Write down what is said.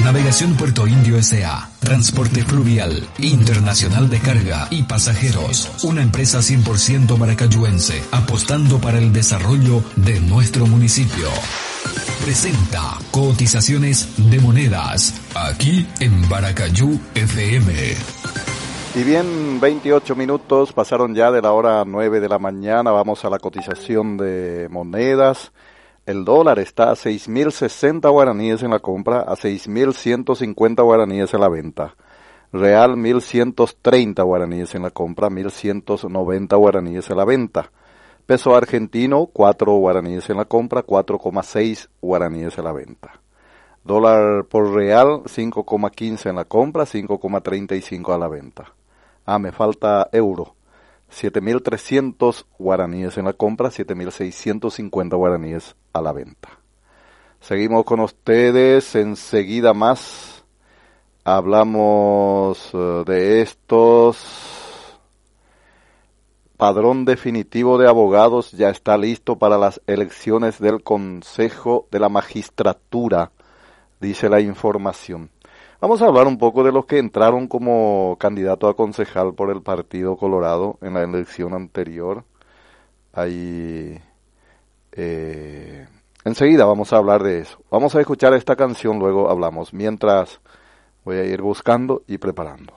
Navegación Puerto Indio S.A. Transporte fluvial, internacional de carga y pasajeros. Una empresa 100% maracayuense, apostando para el desarrollo de nuestro municipio. Presenta cotizaciones de monedas, aquí en Baracayú FM. Y bien, 28 minutos pasaron ya de la hora 9 de la mañana. Vamos a la cotización de monedas. El dólar está a 6.060 guaraníes en la compra, a 6.150 guaraníes en la venta. Real 1.130 guaraníes en la compra, 1.190 guaraníes en la venta. Peso argentino, 4 guaraníes en la compra, 4,6 guaraníes en la venta. Dólar por real, 5,15 en la compra, 5,35 a la venta. Me falta euro. 7.300 guaraníes en la compra, 7.650 guaraníes a la venta. Seguimos con ustedes, enseguida más. Hablamos de estos. Padrón definitivo de abogados ya está listo para las elecciones del Consejo de la Magistratura, dice la información. Vamos a hablar un poco de los que entraron como candidato a concejal por el Partido Colorado en la elección anterior. Ahí, enseguida vamos a hablar de eso. Vamos a escuchar esta canción, luego hablamos. Mientras voy a ir buscando y preparando.